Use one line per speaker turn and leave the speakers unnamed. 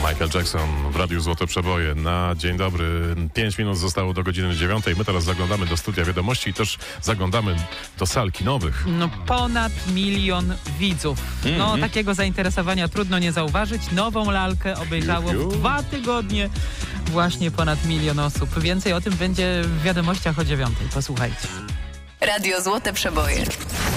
Michael Jackson w Radiu Złote Przeboje na dzień dobry. 5 minut zostało do godziny 9. My teraz zaglądamy do studia wiadomości i też zaglądamy do sal kinowych.
Ponad 1 000 000 widzów. Takiego zainteresowania trudno nie zauważyć. Nową lalkę obejrzało w 2 tygodnie właśnie ponad 1 000 000 osób. Więcej o tym będzie w wiadomościach o 9. Posłuchajcie.
Radio Złote Przeboje.